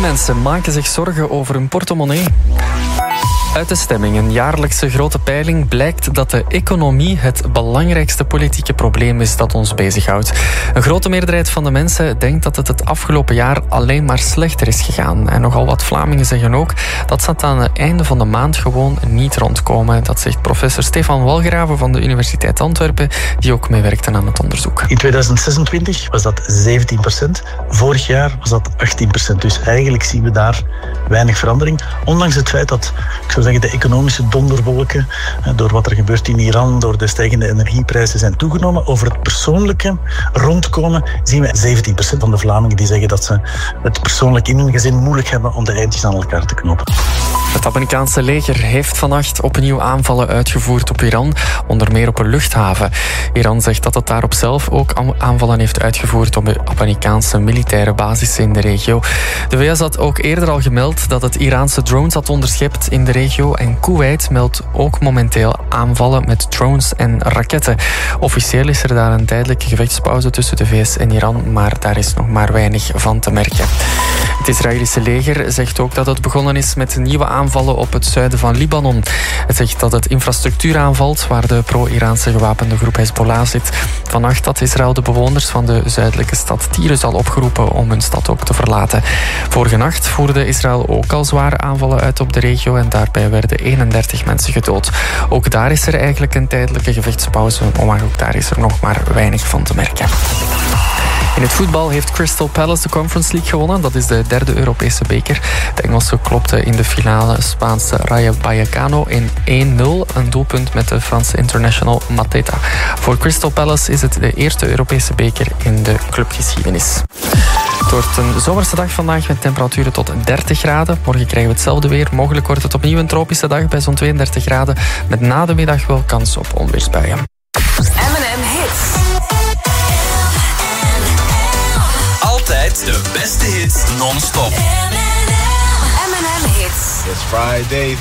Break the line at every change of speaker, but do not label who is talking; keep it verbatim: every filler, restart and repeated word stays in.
mensen maken zich zorgen over hun portemonnee. Uit de stemming, een jaarlijkse grote peiling, blijkt dat de economie het belangrijkste politieke probleem is dat ons bezighoudt. Een grote meerderheid van de mensen denkt dat het het afgelopen jaar alleen maar slechter is gegaan. En nogal wat Vlamingen zeggen ook dat ze het aan het einde van de maand gewoon niet rondkomen. Dat zegt professor Stefan Walgraven van de Universiteit Antwerpen, die ook meewerkte aan het onderzoek.
In tweeduizend zesentwintig was dat zeventien procent. Vorig jaar was dat achttien procent. Dus eigenlijk zien we daar weinig verandering. Ondanks het feit dat, ik zou zeggen, de economische donderwolken, door wat er gebeurt in Iran, door de stijgende energieprijzen zijn toegenomen. Over het persoonlijke rondkomen zien we zeventien procent van de Vlamingen die zeggen dat ze het persoonlijk in hun gezin moeilijk hebben om de eindjes aan elkaar te knopen.
Het Amerikaanse leger heeft vannacht opnieuw aanvallen uitgevoerd op Iran, onder meer op een luchthaven. Iran zegt dat het daarop zelf ook aanvallen heeft uitgevoerd op de Amerikaanse militaire basissen in de regio. De V S had ook eerder al gemeld dat het Iraanse drones had onderschept in de regio en Kuwait meldt ook momenteel aanvallen met drones en raketten. Officieel is er daar een tijdelijke gevechtspauze tussen de V S en Iran, maar daar is nog maar weinig van te merken. Het Israëlische leger zegt ook dat het begonnen is met nieuwe aanvallen op het zuiden van Libanon. Het zegt dat het infrastructuur aanvalt waar de pro-Iraanse gewapende groep Hezbollah zit. Vannacht had Israël de bewoners van de zuidelijke stad Tyrus al opgeroepen om hun stad ook te verlaten. Vorige nacht voerde Israël ook al zware aanvallen uit op de regio en daarbij werden eenendertig mensen gedood. Ook daar is er eigenlijk een tijdelijke gevechtspauze, maar ook daar is er nog maar weinig van te merken. In het voetbal heeft Crystal Palace de Conference League gewonnen. Dat is de derde Europese beker. De Engelsen klopten in de finale Spaanse Rayo Vallecano in één nul. Een doelpunt met de Franse international Mateta. Voor Crystal Palace is het de eerste Europese beker in de clubgeschiedenis. Het wordt een zomerse dag vandaag met temperaturen tot dertig graden. Morgen krijgen we hetzelfde weer. Mogelijk wordt het opnieuw een tropische dag bij zo'n tweeëndertig graden. Met na de middag wel kans op onweersbuien.
M en M Hits.
Altijd de beste hits non-stop.
M en M Hits.
It's Friday